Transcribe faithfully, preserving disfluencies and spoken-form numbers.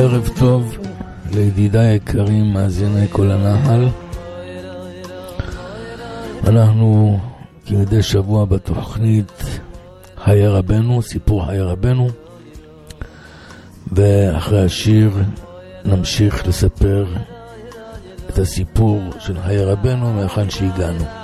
ערב טוב לידידיי היקרים, מאזיני כל הנהל. אנחנו כמדי שבוע בתוכנית חיי רבנו, סיפור חיי רבנו, ואחרי השיר נמשיך לספר את הסיפור של חיי רבנו מהיכן שהגענו.